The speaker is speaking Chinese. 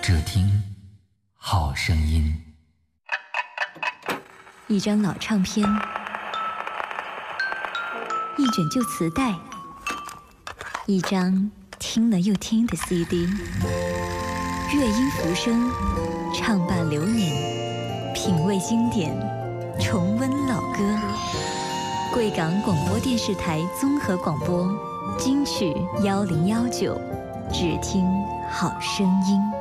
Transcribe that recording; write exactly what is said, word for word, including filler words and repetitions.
只听好声音。 一张老唱片，一卷旧磁带，一张听了又听的 C D， 乐音浮生，唱伴流年，品味经典，重温老歌。贵港广播电视台综合广播金曲幺零幺九，只听好声音。